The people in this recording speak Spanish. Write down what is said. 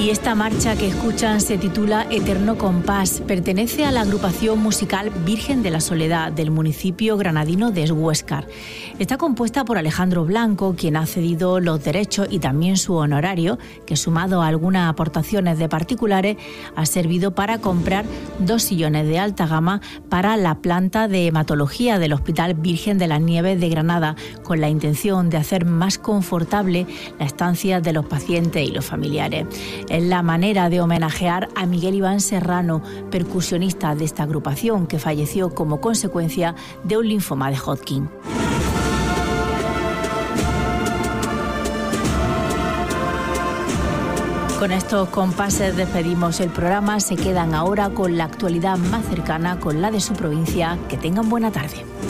Y esta marcha que escuchan se titula Eterno Compás. Pertenece a la agrupación musical Virgen de la Soledad del municipio granadino de Eshuéscar. Está compuesta por Alejandro Blanco, quien ha cedido los derechos y también su honorario, que sumado a algunas aportaciones de particulares ha servido para comprar 2 sillones de alta gama para la planta de hematología del Hospital Virgen de las Nieves de Granada, con la intención de hacer más confortable la estancia de los pacientes y los familiares. Es la manera de homenajear a Miguel Iván Serrano, percusionista de esta agrupación, que falleció como consecuencia de un linfoma de Hodgkin. Con estos compases despedimos el programa. Se quedan ahora con la actualidad más cercana, con la de su provincia. Que tengan buena tarde.